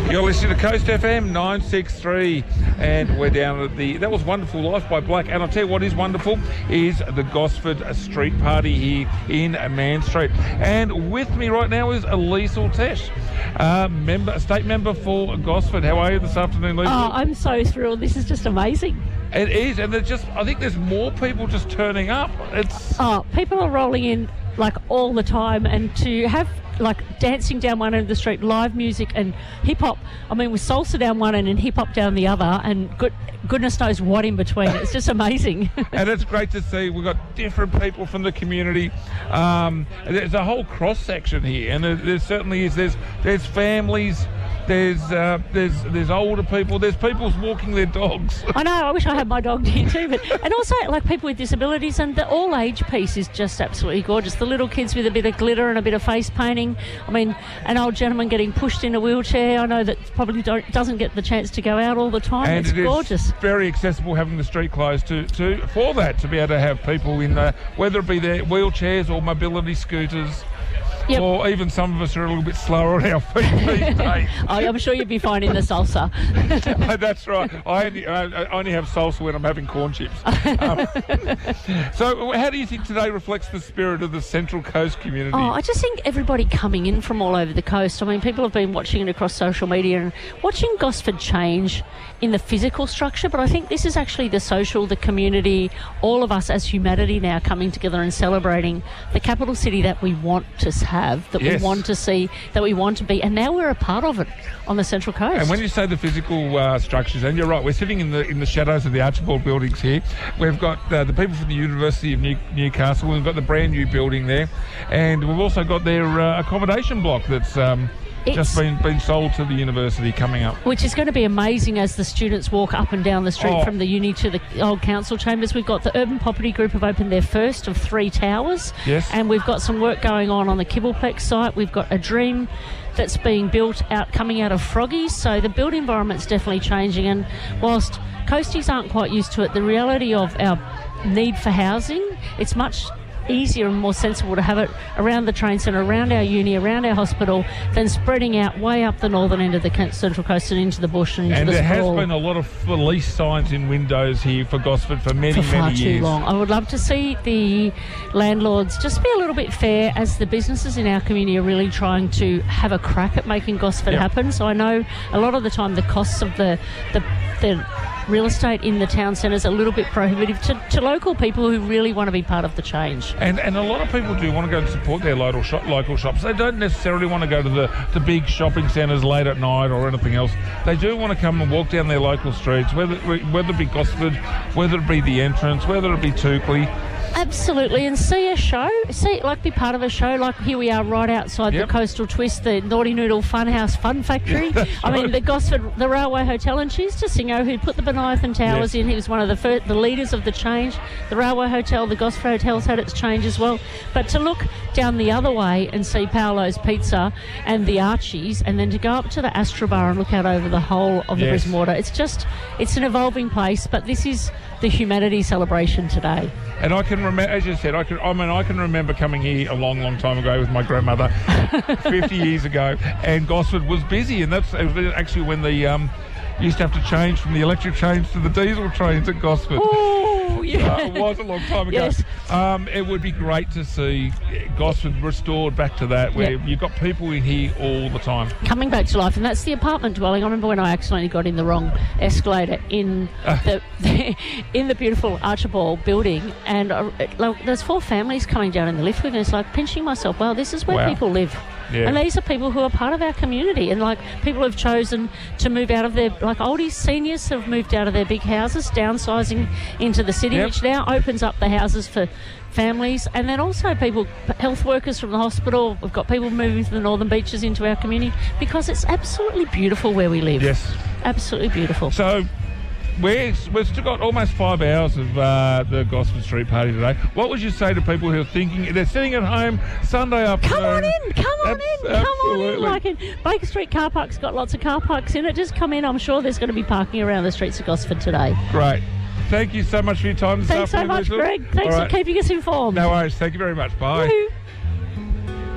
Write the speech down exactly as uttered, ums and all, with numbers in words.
You're listening to Coast F M nine six three, and we're down at the... That was Wonderful Life by Black. And I'll tell you what is wonderful is the Gosford Street Party here in Man Street. And with me right now is Liesl Tesch, uh, member, state member for Gosford. How are you this afternoon, Liesl? Oh, I'm so thrilled. This is just amazing. It is, and there's just... I think there's more people just turning up. It's... Oh, people are rolling in like all the time, and to have like dancing down one end of the street, live music and hip hop. I mean, with salsa down one end and hip hop down the other, and good, goodness knows what in between. It's just amazing. And it's great to see. We've got different people from the community. Um, there's a whole cross section here, and there, there certainly is. There's there's families. There's uh, there's there's older people. There's people walking their dogs. I know. I wish I had my dog here too. But and also like people with disabilities, and the all age piece is just absolutely gorgeous. The little kids with a bit of glitter and a bit of face painting. I mean, an old gentleman getting pushed in a wheelchair. I know that probably don't, doesn't get the chance to go out all the time. And it's it gorgeous. Is very accessible having the street closed to, to for that, to be able to have people in uh, whether it be their wheelchairs or mobility scooters. Yep. Or even some of us are a little bit slower on our feet these days. Oh, I'm sure you'd be fine in the salsa. That's right. I only, I only have salsa when I'm having corn chips. Um, so how do you think today reflects the spirit of the Central Coast community? Oh, I just think everybody coming in from all over the coast. I mean, people have been watching it across social media and watching Gosford change in the physical structure, but I think this is actually the social, the community, all of us as humanity now coming together and celebrating the capital city that we want to have, that yes. we want to see, that we want to be, and now we're a part of it on the Central Coast. And when you say the physical uh, structures, and you're right, we're sitting in the in the shadows of the Archibald buildings here. We've got uh, the people from the University of New- Newcastle. We've got the brand new building there, and we've also got their uh, accommodation block that's um, just been, been sold to the university coming up. Which is going to be amazing as the students walk up and down the street oh. from the uni to the old council chambers. We've got the Urban Property Group have opened their first of three towers. Yes. And we've got some work going on on the Kibbleplex site. We've got a dream that's being built out, coming out of Froggies. So the built environment's definitely changing. And whilst coasties aren't quite used to it, the reality of our need for housing, it's much easier and more sensible to have it around the train centre, around our uni, around our hospital, than spreading out way up the northern end of the Central Coast and into the bush and into and the there sprawl. has been a lot of police signs in windows here for Gosford for many, for far many too years. long. I would love to see the landlords just be a little bit fair, as the businesses in our community are really trying to have a crack at making Gosford yep. happen. So I know a lot of the time the costs of the the, the real estate in the town centres are a little bit prohibitive to, to local people who really want to be part of the change. And and a lot of people do want to go and support their local shop, local shops. They don't necessarily want to go to the, the big shopping centres late at night or anything else. They do want to come and walk down their local streets, whether whether it be Gosford, whether it be the entrance, whether it be Toukley. Absolutely, and see a show, see like be part of a show. Like here we are right outside yep. the Coastal Twist, the Naughty Noodle Funhouse Fun Factory. Yeah, I right. mean, the Gosford, the Railway Hotel, and she's Singo, who put the Bonython Towers yes. in. He was one of the first, the leaders of the change. The Railway Hotel, the Gosford Hotel's had its change as well. But to look down the other way and see Paolo's Pizza and the Archies, and then to go up to the Astra Bar and look out over the whole of the yes. Brisbane Water, it's just, it's an evolving place. But this is the humanity celebration today. And I can remember, as you said, I can. I mean, I can remember coming here a long, long time ago with my grandmother, fifty years ago, and Gosford was busy, and that's actually when the um, used to have to change from the electric trains to the diesel trains at Gosford. Oh, yeah. Uh, it was a long time ago. Yes. Um, it would be great to see Gosford restored back to that, where yep. you've got people in here all the time. Coming back to life, and that's the apartment dwelling. I remember when I accidentally got in the wrong escalator in Uh. the, the in the beautiful Archibald building, and uh, like, there's four families coming down in the lift with me. It's like pinching myself. Wow, this is where wow. people live. Yeah. And these are people who are part of our community, and like people have chosen to move out of their, like oldies, seniors have moved out of their big houses, downsizing into the city, yep. which now opens up the houses for families, and then also people, health workers from the hospital. We've got people moving to the northern beaches into our community because it's absolutely beautiful where we live. Yes. Absolutely beautiful. So We're, we've still got almost five hours of uh, the Gosford Street Party today. What would you say to people who are thinking, they're sitting at home Sunday afternoon? Come on in, come on Abs- in, come absolutely. on in. Like in Baker Street car park's got lots of car parks in it. Just come in. I'm sure there's going to be parking around the streets of Gosford today. Great. Thank you so much for your time this Thanks so afternoon. much, Liesl. Greg. Thanks All right. for keeping us informed. No worries. Thank you very much. Bye. Woo-hoo.